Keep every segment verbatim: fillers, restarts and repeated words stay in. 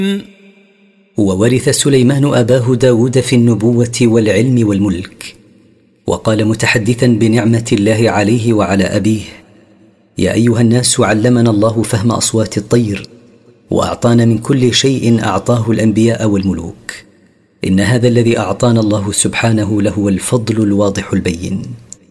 وورث سليمان أباه داود في النبوة والعلم والملك. وقال متحدثا بنعمة الله عليه وعلى أبيه: يا أيها الناس، علمنا الله فهم أصوات الطير، وأعطانا من كل شيء أعطاه الأنبياء والملوك. إن هذا الذي أعطانا الله سبحانه لهو الفضل الواضح البين.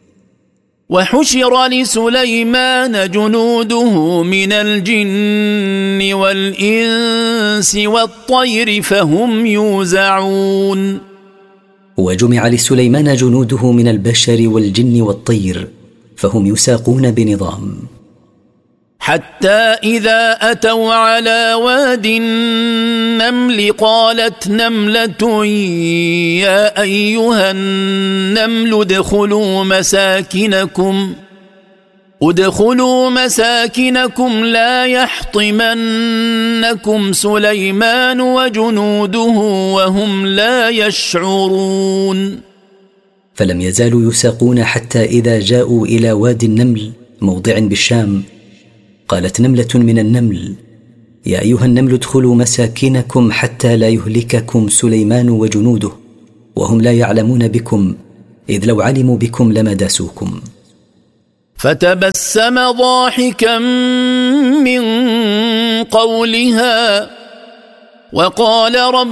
وحشر لسليمان جنوده من الجن والإنس والطير فهم يوزعون. وجمع لسليمان جنوده من البشر والجن والطير فهم يساقون بنظام. حتى إذا أتوا على واد النمل قالت نملة يا أيها النمل ادخلوا مساكنكم ادخلوا مساكنكم لا يحطمنكم سليمان وجنوده وهم لا يشعرون. فلم يزالوا يساقون حتى إذا جاءوا إلى وادي النمل موضع بالشام، قالت نملة من النمل: يا أيها النمل ادخلوا مساكنكم حتى لا يهلككم سليمان وجنوده وهم لا يعلمون بكم، إذ لو علموا بكم لما داسوكم. فتبسم ضاحكا من قولها وقال رب